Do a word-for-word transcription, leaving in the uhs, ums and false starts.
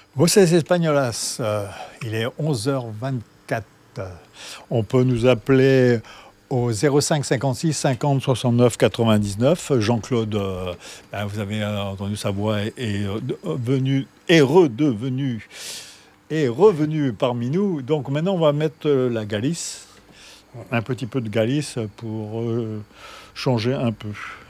Voces Españolas, euh, il est onze heures vingt-quatre. On peut nous appeler au zéro cinq cinquante-six cinquante soixante-neuf quatre-vingt-dix-neuf. Jean-Claude, euh, ben, vous avez entendu sa voix, est, est, venu, est redevenu, est revenu parmi nous. Donc maintenant, on va mettre la Galice, un petit peu de Galice pour euh, changer un peu.